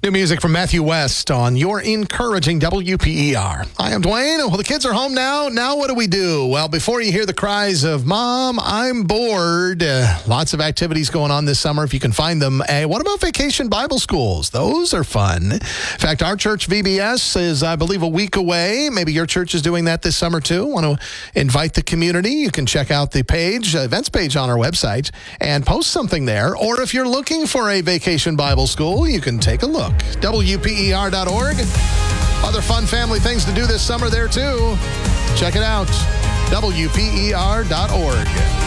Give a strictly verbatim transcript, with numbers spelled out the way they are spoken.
New music from Matthew West on your encouraging W P E R. Hi, I'm Dwayne. Well, the kids are home now. Now what do we do? Well, before you hear the cries of, Mom, I'm bored, uh, lots of activities going on this summer if you can find them. Uh, what about vacation Bible schools? Those are fun. In fact, our church V B S is, I believe, a week away. Maybe your church is doing that this summer too. Want to invite the community? You can check out the page, uh, events page on our website and post something there. Or if you're looking for a vacation Bible school, you can take a look. W P E R dot org. Other fun family things to do this summer there too. Check it out. W P E R dot org.